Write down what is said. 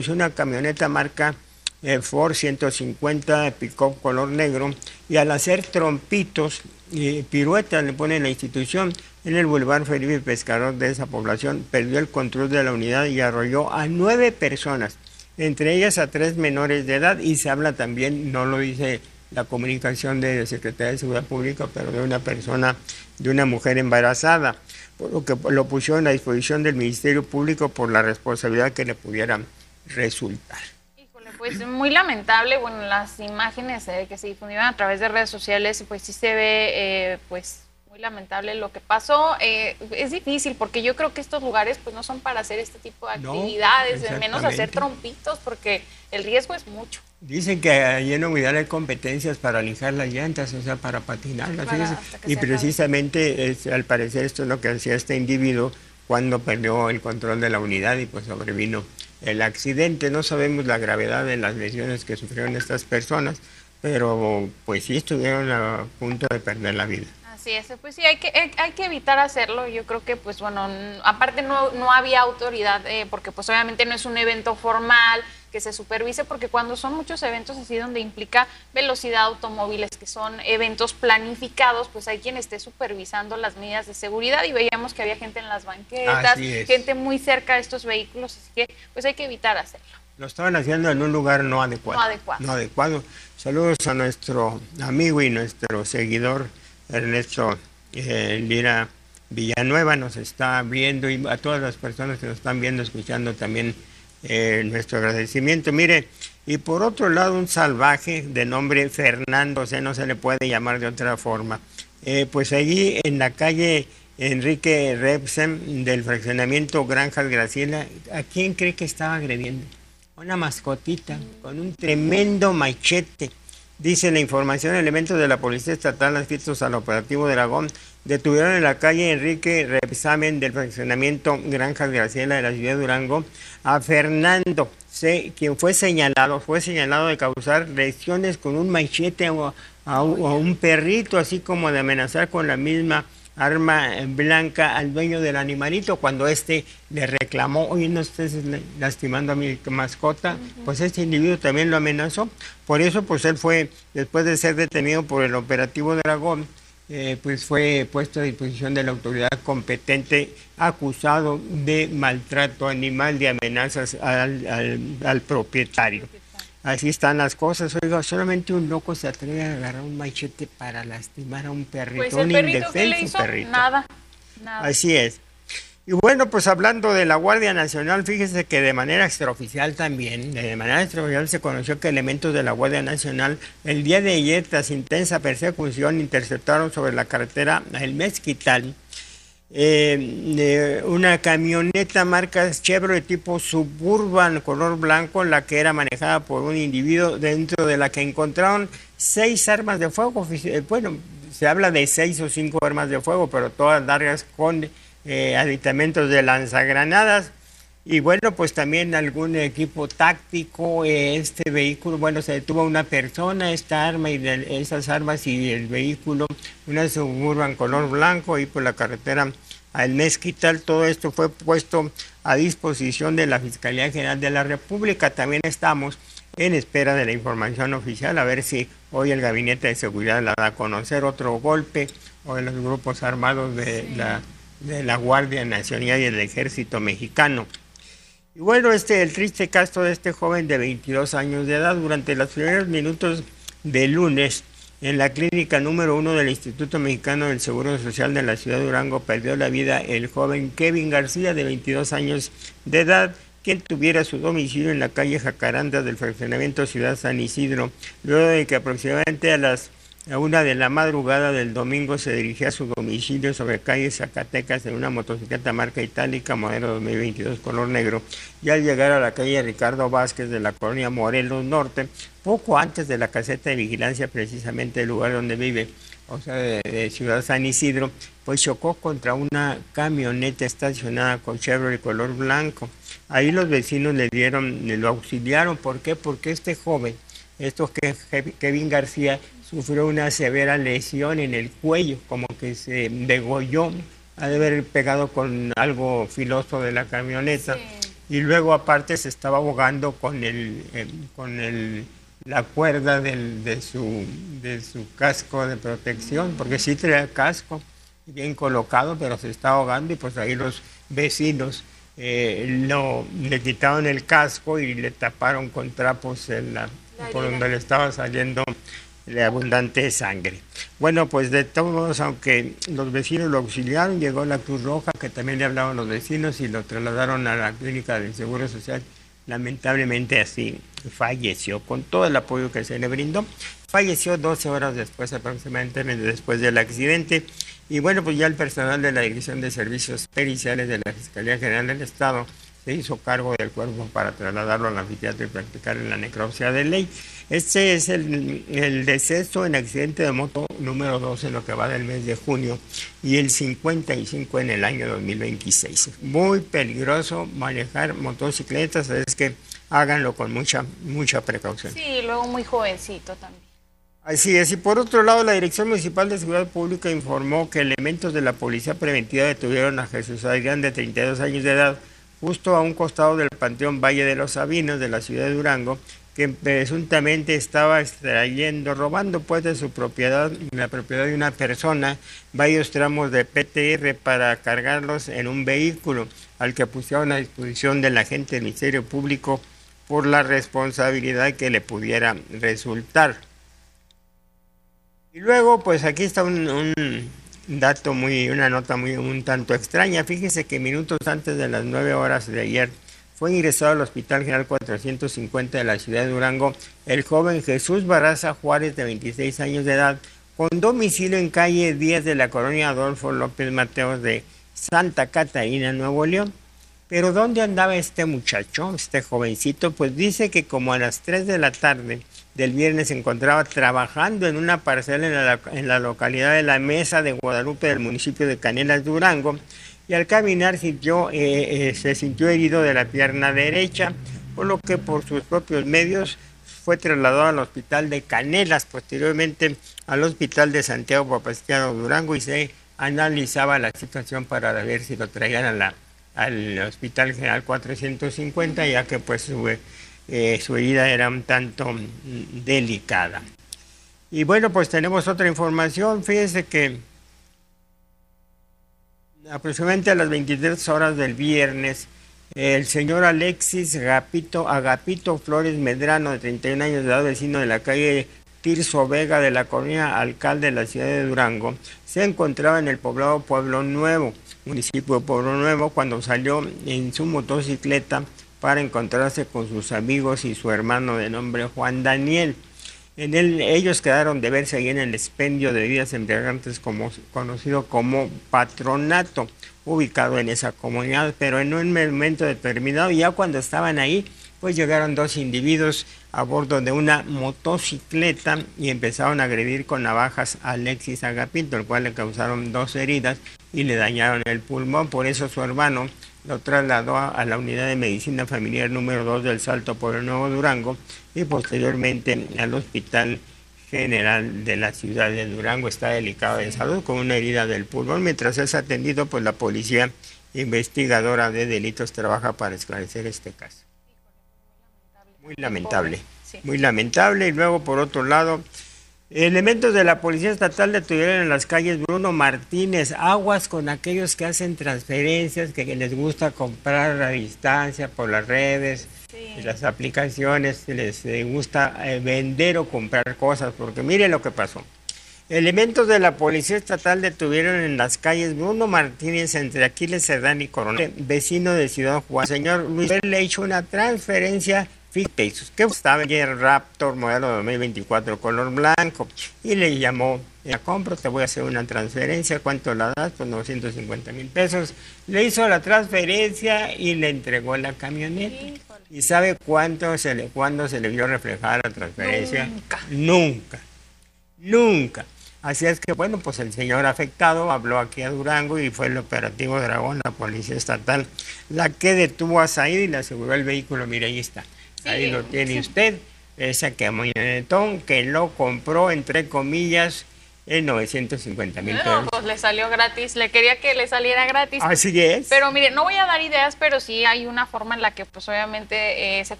una camioneta marca Ford 150 pick-up color negro, y al hacer trompitos y piruetas, le pone la institución en el Boulevard Felipe Pescador de esa población, perdió el control de la unidad y arrolló a 9 personas, entre ellas a 3 menores de edad, y se habla también, no lo dice la comunicación de la Secretaría de Seguridad Pública, pero de una persona, de una mujer embarazada, por lo que lo pusieron a disposición del Ministerio Público por la responsabilidad que le pudiera resultar. Pues muy lamentable, bueno, las imágenes que se difundieron a través de redes sociales, pues sí se ve, pues muy lamentable lo que pasó. Es difícil porque yo creo que estos lugares pues no son para hacer este tipo de actividades, de menos hacer trompitos, porque el riesgo es mucho. Dicen que allí en Humedal hay competencias para lijar las llantas, o sea, para patinarlas. Y precisamente, al parecer, esto es lo que hacía este individuo cuando perdió el control de la unidad y pues sobrevino el accidente. No sabemos la gravedad de las lesiones que sufrieron estas personas, pero pues sí estuvieron a punto de perder la vida. Así es, pues sí, hay que evitar hacerlo. Yo creo que pues bueno, aparte no había autoridad, porque pues obviamente no es un evento formal que se supervise, porque cuando son muchos eventos así donde implica velocidad, automóviles, que son eventos planificados, pues hay quien esté supervisando las medidas de seguridad, y veíamos que había gente en las banquetas, gente muy cerca de estos vehículos, así que pues hay que evitar hacerlo. Lo estaban haciendo en un lugar no adecuado. No adecuado. Saludos a nuestro amigo y nuestro seguidor Ernesto Lira Villanueva, nos está viendo, y a todas las personas que nos están viendo, escuchando también nuestro agradecimiento. Mire, y por otro lado, un salvaje de nombre Fernando, o sea, no se le puede llamar de otra forma, pues allí en la calle Enrique Rebsen del fraccionamiento Granjas Graciela, ¿a quién cree que estaba agrediendo? Una mascotita con un tremendo machete. Dice la información, elementos de la Policía Estatal adscritos al operativo Dragón detuvieron en la calle Enrique Rebsamen del fraccionamiento Granjas Graciela de la ciudad de Durango a Fernando, quien fue señalado de causar lesiones con un machete a un perrito, así como de amenazar con la misma arma blanca al dueño del animalito cuando éste le reclamó: oye, no estés lastimando a mi mascota. Pues este individuo también lo amenazó. Por eso pues él fue, después de ser detenido por el operativo Dragón, pues fue puesto a disposición de la autoridad competente, acusado de maltrato animal, de amenazas al propietario. Así están las cosas. Oiga, solamente un loco se atreve a agarrar un machete para lastimar a un perrito, pues el perrito, ¿qué le hizo? Nada. Así es. Y bueno, pues hablando de la Guardia Nacional, fíjese que de manera extraoficial también, se conoció que elementos de la Guardia Nacional el día de ayer, tras intensa persecución, interceptaron sobre la carretera El Mezquital una camioneta marca Chevrolet tipo Suburban color blanco, la que era manejada por un individuo, dentro de la que encontraron 6 armas de fuego. Bueno, se habla de 6 o 5 armas de fuego, pero todas largas con aditamentos de lanzagranadas. Y bueno, pues también algún equipo táctico. Este vehículo, bueno, se detuvo una persona, esta arma y esas armas y el vehículo, una Suburban color blanco, y por la carretera al Mezquital. Todo esto fue puesto a disposición de la Fiscalía General de la República. También estamos en espera de la información oficial, a ver si hoy el Gabinete de Seguridad la da a conocer. Otro golpe o de los grupos armados de la Guardia Nacional y el Ejército Mexicano. Y bueno, el triste caso de este joven de 22 años de edad. Durante los primeros minutos de lunes, en la clínica número 1 del Instituto Mexicano del Seguro Social de la ciudad de Durango, perdió la vida el joven Kevin García, de 22 años de edad, quien tuviera su domicilio en la calle Jacaranda del fraccionamiento Ciudad San Isidro, luego de que aproximadamente a 1 de la madrugada del domingo se dirigía a su domicilio sobre calle Zacatecas en una motocicleta marca itálica modelo 2022 color negro, y al llegar a la calle Ricardo Vázquez de la colonia Morelos Norte, poco antes de la caseta de vigilancia, precisamente del lugar donde vive, o sea, de Ciudad San Isidro, pues chocó contra una camioneta estacionada con Chevrolet color blanco. Ahí los vecinos lo auxiliaron. ¿Por qué? Porque este joven, Kevin García, sufrió una severa lesión en el cuello, como que se degolló, ha de haber pegado con algo filoso de la camioneta. y luego aparte se estaba ahogando con la cuerda de su casco de protección, porque sí traía casco bien colocado, pero se está ahogando y pues ahí los vecinos le quitaron el casco y le taparon con trapos por donde le estaba saliendo la abundante sangre. Bueno, pues de todos modos, aunque los vecinos lo auxiliaron, llegó la Cruz Roja, que también le hablaban los vecinos, y lo trasladaron a la clínica del Seguro Social. Lamentablemente así falleció, con todo el apoyo que se le brindó. Falleció 12 horas después, aproximadamente después del accidente. Y bueno, pues ya el personal de la Dirección de Servicios Periciales de la Fiscalía General del Estado se hizo cargo del cuerpo para trasladarlo al anfiteatro y practicar la necropsia de ley. Este es el deceso en accidente de moto número 2 en lo que va del mes de junio y el 55 en el año 2026. Muy peligroso manejar motocicletas, es que háganlo con mucha precaución. Sí, luego muy jovencito también. Así es, y por otro lado, la Dirección Municipal de Seguridad Pública informó que elementos de la Policía Preventiva detuvieron a Jesús Adrián, de 32 años de edad, justo a un costado del Panteón Valle de los Sabinos de la ciudad de Durango, que presuntamente estaba robando pues de su propiedad, la propiedad de una persona, varios tramos de PTR para cargarlos en un vehículo, al que pusieron a disposición del agente del Ministerio Público por la responsabilidad que le pudiera resultar. Y luego, pues aquí está un dato una nota un tanto extraña. Fíjese que minutos antes de las 9 horas de ayer fue ingresado al Hospital General 450 de la ciudad de Durango el joven Jesús Barraza Juárez, de 26 años de edad, con domicilio en calle 10 de la colonia Adolfo López Mateos de Santa Catarina, Nuevo León. Pero ¿dónde andaba este muchacho, este jovencito? Pues dice que como a las 3 de la tarde del viernes se encontraba trabajando en una parcela en la localidad de La Mesa de Guadalupe, del municipio de Canelas, Durango, y al caminar se sintió herido de la pierna derecha, por lo que por sus propios medios fue trasladado al hospital de Canelas, posteriormente al hospital de Santiago Papasquiaro, Durango, y se analizaba la situación para ver si lo traían al Hospital General 450, ya que pues su herida era un tanto delicada. Y bueno, pues tenemos otra información. Fíjese que aproximadamente a las 23 horas del viernes, el señor Alexis Agapito Flores Medrano, de 31 años de edad, vecino de la calle Tirso Vega de la colonia Alcalde de la ciudad de Durango, se encontraba en el poblado Pueblo Nuevo, municipio de Pueblo Nuevo, cuando salió en su motocicleta para encontrarse con sus amigos y su hermano de nombre Juan Daniel. Ellos quedaron de verse ahí en el expendio de bebidas embriagantes conocido como Patronato, ubicado en esa comunidad, pero en un momento determinado, ya cuando estaban ahí, pues llegaron dos individuos a bordo de una motocicleta y empezaron a agredir con navajas a Alexis Agapito, el cual le causaron 2 heridas y le dañaron el pulmón. Por eso su hermano lo trasladó a la unidad de medicina familiar número 2 del Salto Pueblo Nuevo, Durango, y posteriormente al Hospital General de la ciudad de Durango. Está delicado de salud con una herida del pulmón. Mientras es atendido, pues la policía investigadora de delitos trabaja para esclarecer este caso. Muy lamentable, sí. Muy lamentable. Y luego, por otro lado, elementos de la Policía Estatal detuvieron en las calles Bruno Martínez. Aguas con aquellos que hacen transferencias, que les gusta comprar a distancia por las redes, sí, las aplicaciones, les gusta vender o comprar cosas, porque mire lo que pasó. Elementos de la Policía Estatal detuvieron en las calles Bruno Martínez entre Aquiles Cerdán y Coronel, vecino de Ciudad Juárez. El señor Luis le hizo una transferencia ficticios, que estaba en el Raptor modelo 2024 color blanco, y le llamó: la compro, te voy a hacer una transferencia, ¿cuánto la das? Pues 950,000 pesos. Le hizo la transferencia y le entregó la camioneta. Híjole. ¿Y sabe cuándo se le vio reflejada la transferencia? Nunca. Así es que bueno, pues el señor afectado habló aquí a Durango y fue el operativo Dragón, la Policía Estatal, la que detuvo a Said y le aseguró el vehículo. Mire, ahí está. Sí, ahí lo tiene usted, ese camionetón que lo compró, entre comillas, en 950,000 No, pesos. pues le salió gratis, le quería que le saliera gratis. Así es. Pero mire, no voy a dar ideas, pero sí hay una forma en la que pues obviamente se